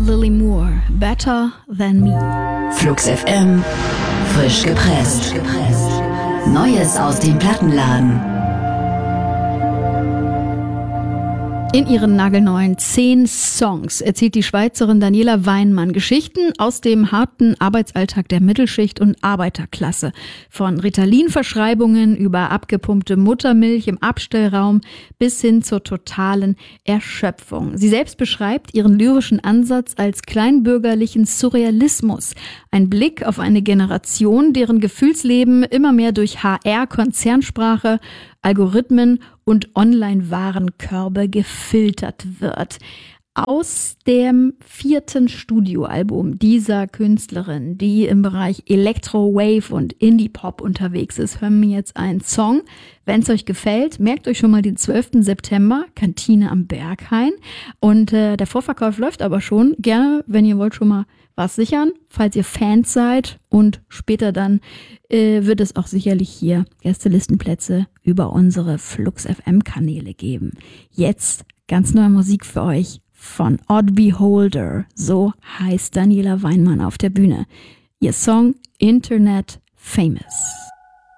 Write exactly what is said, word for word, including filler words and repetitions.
Lily Moore, Better Than Me. Flux F M, frisch gepresst. Neues aus dem Plattenladen. In ihren nagelneuen zehn Songs erzählt die Schweizerin Daniela Weinmann Geschichten aus dem harten Arbeitsalltag der Mittelschicht und Arbeiterklasse. Von Ritalin-Verschreibungen über abgepumpte Muttermilch im Abstellraum bis hin zur totalen Erschöpfung. Sie selbst beschreibt ihren lyrischen Ansatz als kleinbürgerlichen Surrealismus. Ein Blick auf eine Generation, deren Gefühlsleben immer mehr durch H R-Konzernsprache, Algorithmen und Online-Warenkörbe gefiltert wird. Aus dem vierten Studioalbum dieser Künstlerin, die im Bereich Electro-Wave und Indie-Pop unterwegs ist, hören wir jetzt einen Song. Wenn es euch gefällt, merkt euch schon mal den zwölften September, Kantine am Berghain. Und äh, der Vorverkauf läuft aber schon. Gerne, wenn ihr wollt, schon mal was sichern, falls ihr Fans seid. Und später dann äh, wird es auch sicherlich hier Gästelistenplätze über unsere Flux F M-Kanäle geben. Jetzt ganz neue Musik für euch von Odd Beholder. So heißt Daniela Weinmann auf der Bühne. Ihr Song Internet Famous.